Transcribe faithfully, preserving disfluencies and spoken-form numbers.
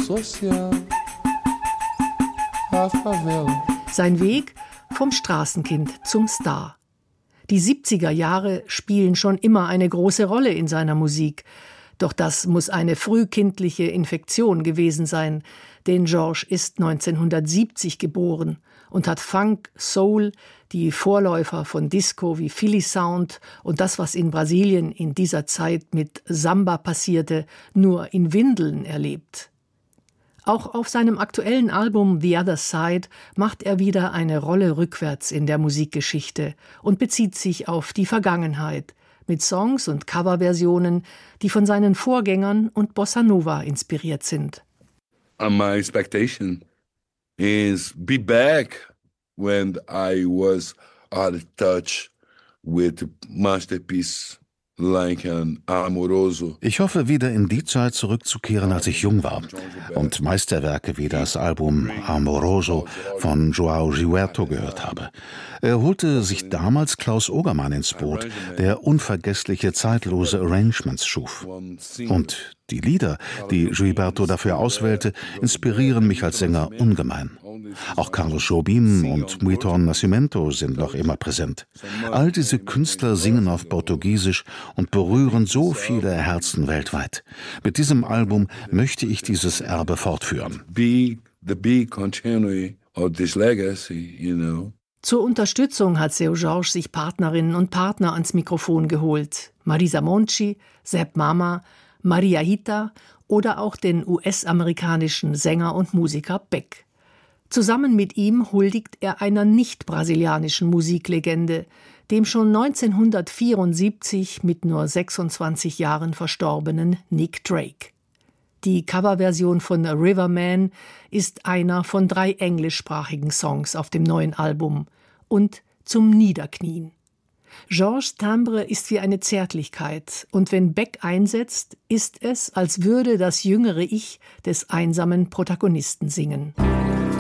social, a favela. Sein Weg vom Straßenkind zum Star. Die siebziger Jahre spielen schon immer eine große Rolle in seiner Musik. Doch das muss eine frühkindliche Infektion gewesen sein, denn George ist neunzehnhundertsiebzig geboren und hat Funk, Soul, die Vorläufer von Disco wie Philly Sound und das, was in Brasilien in dieser Zeit mit Samba passierte, nur in Windeln erlebt. Auch auf seinem aktuellen Album The Other Side macht er wieder eine Rolle rückwärts in der Musikgeschichte und bezieht sich auf die Vergangenheit mit Songs und Coverversionen, die von seinen Vorgängern und Bossa Nova inspiriert sind. And my expectation is be back when I was out of touch with masterpiece like an Amoroso. Ich hoffe, wieder in die Zeit zurückzukehren, als ich jung war und Meisterwerke wie das Album Amoroso von João Gilberto gehört habe. Er holte sich damals Klaus Ogermann ins Boot, der unvergessliche, zeitlose Arrangements schuf. Und die Lieder, die Gilberto dafür auswählte, inspirieren mich als Sänger ungemein. Auch Carlos Jobim und Milton Nascimento sind noch immer präsent. All diese Künstler singen auf Portugiesisch und berühren so viele Herzen weltweit. Mit diesem Album möchte ich dieses Erbe fortführen. Be the big continuity of this legacy, you know. Zur Unterstützung hat Seu Jorge sich Partnerinnen und Partner ans Mikrofon geholt. Marisa Monti, Sepp Mama, Maria Hita oder auch den U S-amerikanischen Sänger und Musiker Beck. Zusammen mit ihm huldigt er einer nicht-brasilianischen Musiklegende, dem schon neunzehnhundertvierundsiebzig mit nur sechsundzwanzig Jahren verstorbenen Nick Drake. Die Coverversion von A River Man ist einer von drei englischsprachigen Songs auf dem neuen Album und zum Niederknien. Georges Timbre ist wie eine Zärtlichkeit, und wenn Beck einsetzt, ist es, als würde das jüngere Ich des einsamen Protagonisten singen.